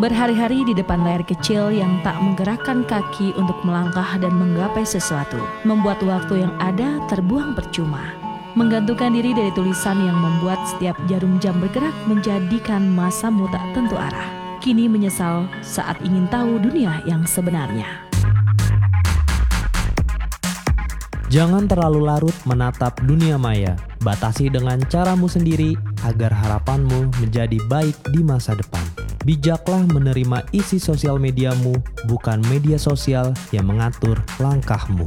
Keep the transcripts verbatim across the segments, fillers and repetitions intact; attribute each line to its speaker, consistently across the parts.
Speaker 1: Berhari-hari di depan layar kecil yang tak menggerakkan kaki untuk melangkah dan menggapai sesuatu, membuat waktu yang ada terbuang percuma. Menggantungkan diri dari tulisan yang membuat setiap jarum jam bergerak menjadikan masamu tak tentu arah. Kini menyesal saat ingin tahu dunia yang sebenarnya.
Speaker 2: Jangan terlalu larut menatap dunia maya. Batasi dengan caramu sendiri agar harapanmu menjadi baik di masa depan. Bijaklah menerima isi sosial mediamu, bukan media sosial yang mengatur langkahmu.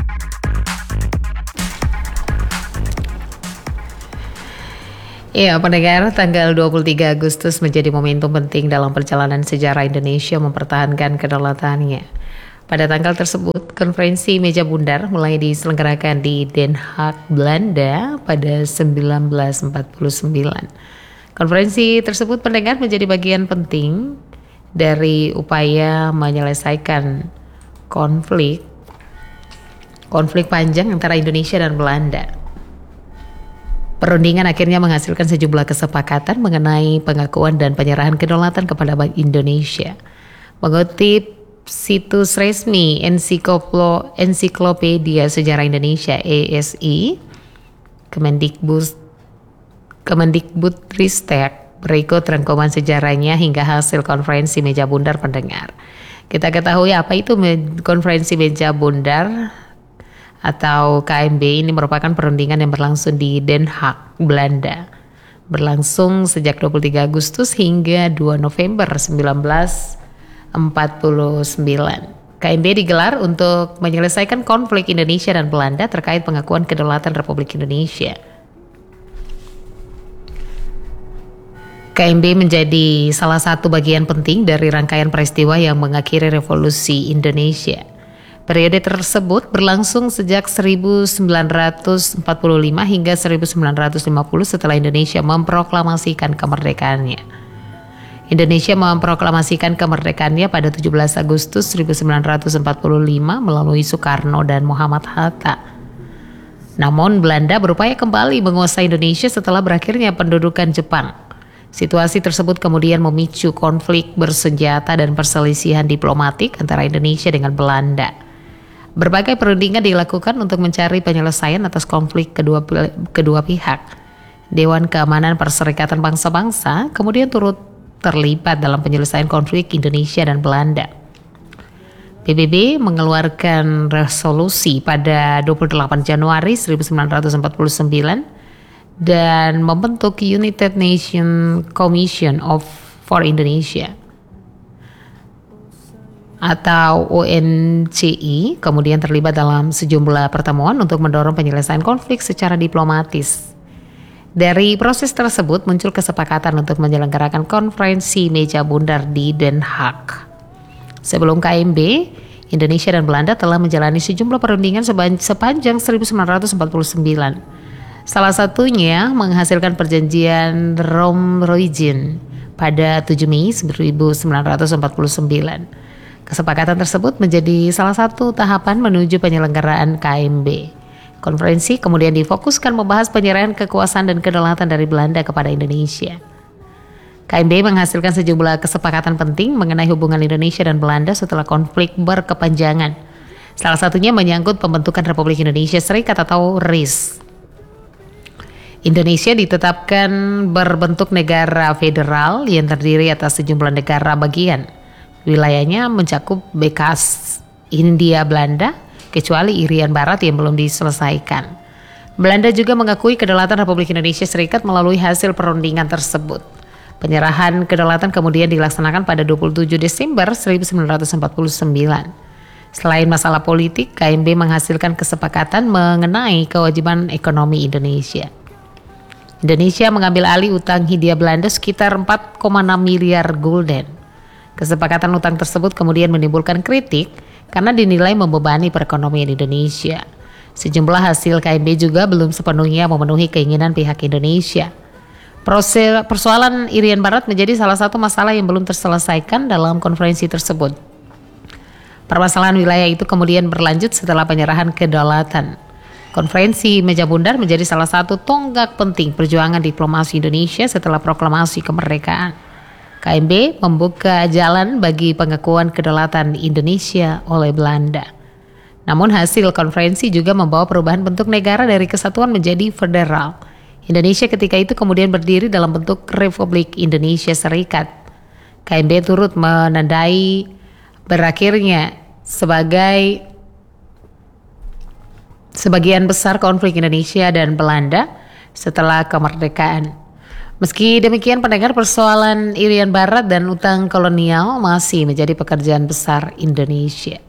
Speaker 3: Ya, pendengar, tanggal dua puluh tiga Agustus menjadi momentum penting dalam perjalanan sejarah Indonesia mempertahankan kedaulatannya. Pada tanggal tersebut, konferensi meja bundar mulai diselenggarakan di Den Haag, Belanda pada seribu sembilan ratus empat puluh sembilan. Konferensi tersebut pendengar menjadi bagian penting dari upaya menyelesaikan konflik konflik panjang antara Indonesia dan Belanda. Perundingan akhirnya menghasilkan sejumlah kesepakatan mengenai pengakuan dan penyerahan kedaulatan kepada Indonesia. Mengutip situs resmi Ensiklo, Ensiklopedia Sejarah Indonesia E S I, Kemendikbud Kemendikbudristek, berikut rangkuman sejarahnya hingga hasil konferensi meja bundar pendengar. Kita ketahui apa itu konferensi meja bundar atau K M B. Ini merupakan perundingan yang berlangsung di Den Haag, Belanda. Berlangsung sejak dua puluh tiga Agustus hingga dua November seribu sembilan ratus empat puluh sembilan. K M B digelar untuk menyelesaikan konflik Indonesia dan Belanda terkait pengakuan kedaulatan Republik Indonesia. K M B menjadi salah satu bagian penting dari rangkaian peristiwa yang mengakhiri revolusi Indonesia. Periode tersebut berlangsung sejak seribu sembilan ratus empat puluh lima hingga seribu sembilan ratus lima puluh setelah Indonesia memproklamasikan kemerdekaannya. Indonesia memproklamasikan kemerdekaannya pada tujuh belas Agustus seribu sembilan ratus empat puluh lima melalui Soekarno dan Muhammad Hatta. Namun Belanda berupaya kembali menguasai Indonesia setelah berakhirnya pendudukan Jepang. Situasi tersebut kemudian memicu konflik bersenjata dan perselisihan diplomatik antara Indonesia dengan Belanda. Berbagai perundingan dilakukan untuk mencari penyelesaian atas konflik kedua, kedua pihak. Dewan Keamanan Perserikatan Bangsa-Bangsa kemudian turut terlibat dalam penyelesaian konflik Indonesia dan Belanda. P B B mengeluarkan resolusi pada dua puluh delapan Januari seribu sembilan ratus empat puluh sembilan dan membentuk United Nations Commission of for Indonesia atau O N C I, kemudian terlibat dalam sejumlah pertemuan untuk mendorong penyelesaian konflik secara diplomatis. Dari proses tersebut muncul kesepakatan untuk menyelenggarakan konferensi meja bundar di Den Haag. Sebelum K M B, Indonesia dan Belanda telah menjalani sejumlah perundingan sepanjang seribu sembilan ratus empat puluh sembilan. Salah satunya menghasilkan perjanjian Rome-Roegen pada tujuh Mei seribu sembilan ratus empat puluh sembilan. Kesepakatan tersebut menjadi salah satu tahapan menuju penyelenggaraan K M B. Konferensi kemudian difokuskan membahas penyerahan kekuasaan dan kedaulatan dari Belanda kepada Indonesia. K M B menghasilkan sejumlah kesepakatan penting mengenai hubungan Indonesia dan Belanda setelah konflik berkepanjangan. Salah satunya menyangkut pembentukan Republik Indonesia Serikat atau R I S. Indonesia ditetapkan berbentuk negara federal yang terdiri atas sejumlah negara bagian. Wilayahnya mencakup bekas Hindia Belanda, kecuali Irian Barat yang belum diselesaikan. Belanda juga mengakui kedaulatan Republik Indonesia Serikat melalui hasil perundingan tersebut. Penyerahan kedaulatan kemudian dilaksanakan pada dua puluh tujuh Desember seribu sembilan ratus empat puluh sembilan. Selain masalah politik, K M B menghasilkan kesepakatan mengenai kewajiban ekonomi Indonesia. Indonesia mengambil alih utang Hindia Belanda sekitar empat koma enam miliar gulden. Kesepakatan utang tersebut kemudian menimbulkan kritik karena dinilai membebani perekonomian Indonesia. Sejumlah hasil K M B juga belum sepenuhnya memenuhi keinginan pihak Indonesia. Proses persoalan Irian Barat menjadi salah satu masalah yang belum terselesaikan dalam konferensi tersebut. Permasalahan wilayah itu kemudian berlanjut setelah penyerahan kedaulatan. Konferensi meja bundar menjadi salah satu tonggak penting perjuangan diplomasi Indonesia setelah proklamasi kemerdekaan. K K M B membuka jalan bagi pengakuan kedaulatan Indonesia oleh Belanda. Namun hasil konferensi juga membawa perubahan bentuk negara dari kesatuan menjadi federal. Indonesia ketika itu kemudian berdiri dalam bentuk Republik Indonesia Serikat. K M B turut menandai berakhirnya sebagai sebagian besar konflik Indonesia dan Belanda setelah kemerdekaan. Meski demikian, pendengar, persoalan Irian Barat dan utang kolonial masih menjadi pekerjaan besar Indonesia.